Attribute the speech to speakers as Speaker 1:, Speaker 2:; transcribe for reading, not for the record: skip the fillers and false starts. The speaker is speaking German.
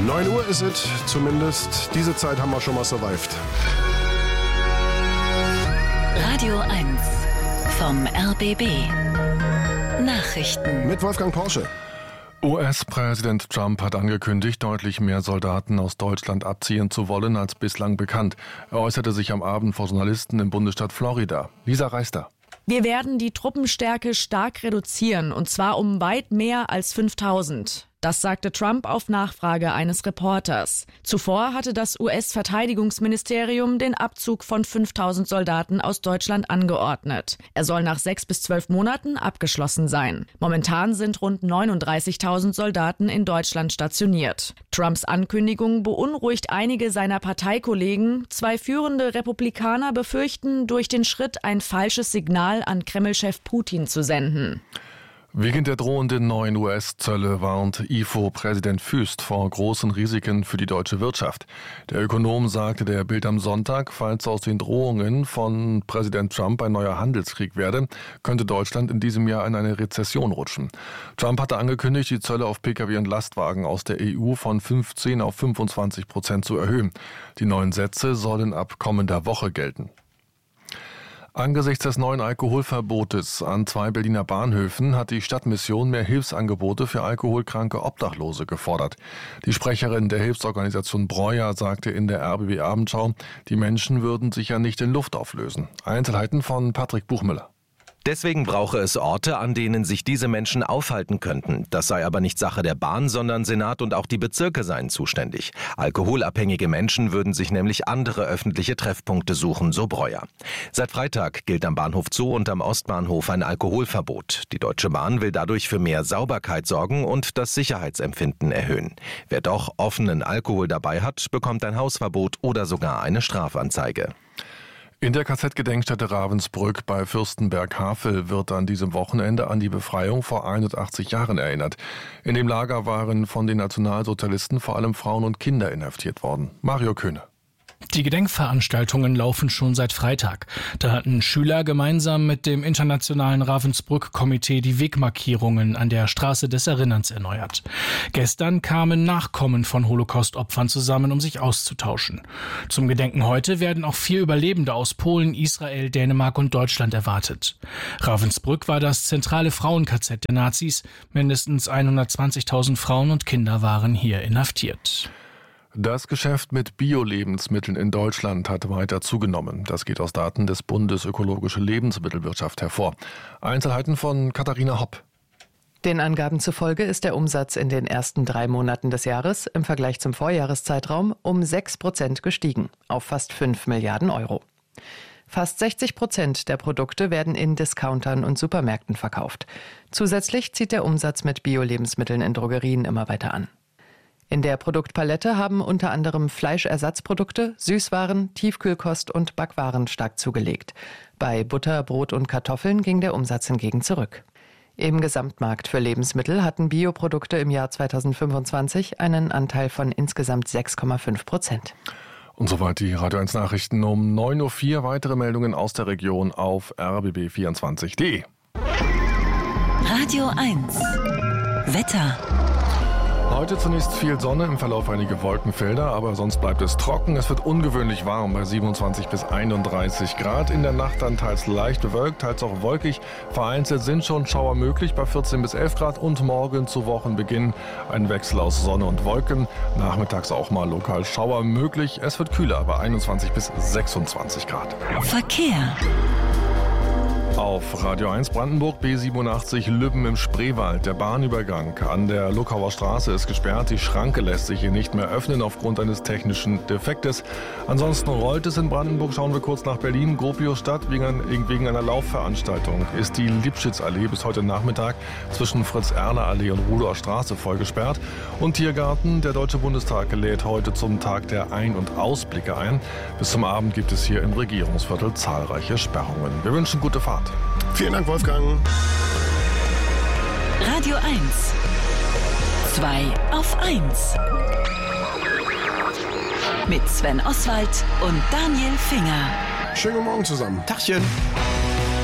Speaker 1: 9 Uhr ist es, zumindest diese Zeit haben wir schon mal survived.
Speaker 2: Radio 1 vom RBB. Nachrichten
Speaker 1: mit Wolfgang Porsche.
Speaker 3: US-Präsident Trump hat angekündigt, deutlich mehr Soldaten aus Deutschland abziehen zu wollen als bislang bekannt. Er äußerte sich am Abend vor Journalisten im Bundesstaat Florida. Lisa Reister.
Speaker 4: Wir werden die Truppenstärke stark reduzieren, und zwar um weit mehr als 5.000. Das sagte Trump auf Nachfrage eines Reporters. Zuvor hatte das US-Verteidigungsministerium den Abzug von 5.000 Soldaten aus Deutschland angeordnet. Er soll nach 6 bis 12 Monaten abgeschlossen sein. Momentan sind rund 39.000 Soldaten in Deutschland stationiert. Trumps Ankündigung beunruhigt einige seiner Parteikollegen. 2 führende Republikaner befürchten, durch den Schritt ein falsches Signal an Kreml-Chef Putin zu senden.
Speaker 3: Wegen der drohenden neuen US-Zölle warnt IFO-Präsident Füst vor großen Risiken für die deutsche Wirtschaft. Der Ökonom sagte der Bild am Sonntag, falls aus den Drohungen von Präsident Trump ein neuer Handelskrieg werde, könnte Deutschland in diesem Jahr in eine Rezession rutschen. Trump hatte angekündigt, die Zölle auf Pkw und Lastwagen aus der EU von 15% auf 25% zu erhöhen. Die neuen Sätze sollen ab kommender Woche gelten. Angesichts des neuen Alkoholverbotes an 2 Berliner Bahnhöfen hat die Stadtmission mehr Hilfsangebote für alkoholkranke Obdachlose gefordert. Die Sprecherin der Hilfsorganisation Breuer sagte in der RBB Abendschau, die Menschen würden sich ja nicht in Luft auflösen. Einzelheiten von Patrick Buchmüller.
Speaker 5: Deswegen brauche es Orte, an denen sich diese Menschen aufhalten könnten. Das sei aber nicht Sache der Bahn, sondern Senat und auch die Bezirke seien zuständig. Alkoholabhängige Menschen würden sich nämlich andere öffentliche Treffpunkte suchen, so Breuer. Seit Freitag gilt am Bahnhof Zoo und am Ostbahnhof ein Alkoholverbot. Die Deutsche Bahn will dadurch für mehr Sauberkeit sorgen und das Sicherheitsempfinden erhöhen. Wer doch offenen Alkohol dabei hat, bekommt ein Hausverbot oder sogar eine Strafanzeige.
Speaker 3: In der KZ-Gedenkstätte Ravensbrück bei Fürstenberg-Havel wird an diesem Wochenende an die Befreiung vor 81 Jahren erinnert. In dem Lager waren von den Nationalsozialisten vor allem Frauen und Kinder inhaftiert worden. Mario Köhne.
Speaker 6: Die Gedenkveranstaltungen laufen schon seit Freitag. Da hatten Schüler gemeinsam mit dem internationalen Ravensbrück-Komitee die Wegmarkierungen an der Straße des Erinnerns erneuert. Gestern kamen Nachkommen von Holocaust-Opfern zusammen, um sich auszutauschen. Zum Gedenken heute werden auch 4 Überlebende aus Polen, Israel, Dänemark und Deutschland erwartet. Ravensbrück war das zentrale Frauen-KZ der Nazis. Mindestens 120.000 Frauen und Kinder waren hier inhaftiert.
Speaker 3: Das Geschäft mit Bio-Lebensmitteln in Deutschland hat weiter zugenommen. Das geht aus Daten des Bundes Ökologische Lebensmittelwirtschaft hervor. Einzelheiten von Katharina Hopp.
Speaker 7: Den Angaben zufolge ist der Umsatz in den ersten 3 Monaten des Jahres im Vergleich zum Vorjahreszeitraum um 6% gestiegen, auf fast 5 Milliarden Euro. Fast 60% der Produkte werden in Discountern und Supermärkten verkauft. Zusätzlich zieht der Umsatz mit Bio-Lebensmitteln in Drogerien immer weiter an. In der Produktpalette haben unter anderem Fleischersatzprodukte, Süßwaren, Tiefkühlkost und Backwaren stark zugelegt. Bei Butter, Brot und Kartoffeln ging der Umsatz hingegen zurück. Im Gesamtmarkt für Lebensmittel hatten Bioprodukte im Jahr 2025 einen Anteil von insgesamt 6,5%.
Speaker 3: Und soweit die Radio 1 Nachrichten um 9.04 Uhr. Weitere Meldungen aus der Region auf rbb24.de.
Speaker 2: Radio 1 Wetter.
Speaker 3: Heute zunächst viel Sonne, im Verlauf einige Wolkenfelder, aber sonst bleibt es trocken. Es wird ungewöhnlich warm bei 27 bis 31 Grad. In der Nacht dann teils leicht bewölkt, teils auch wolkig. Vereinzelt sind schon Schauer möglich bei 14 bis 11 Grad und morgen zu Wochenbeginn ein Wechsel aus Sonne und Wolken. Nachmittags auch mal lokal Schauer möglich. Es wird kühler bei 21 bis 26 Grad.
Speaker 2: Verkehr.
Speaker 3: Auf Radio 1 Brandenburg B87 Lübben im Spreewald. Der Bahnübergang an der Luckauer Straße ist gesperrt. Die Schranke lässt sich hier nicht mehr öffnen aufgrund eines technischen Defektes. Ansonsten rollt es in Brandenburg. Schauen wir kurz nach Berlin. Gropiusstadt wegen einer Laufveranstaltung ist die Lipschitzallee bis heute Nachmittag zwischen Fritz-Erler-Allee und Rudower Straße voll gesperrt. Und Tiergarten, der Deutsche Bundestag lädt heute zum Tag der Ein- und Ausblicke ein. Bis zum Abend gibt es hier im Regierungsviertel zahlreiche Sperrungen. Wir wünschen gute Fahrt.
Speaker 1: Vielen Dank, Wolfgang.
Speaker 2: Radio 1 2 auf 1 mit Sven Oswald und Daniel Finger.
Speaker 1: Schönen guten Morgen zusammen.
Speaker 5: Tachchen.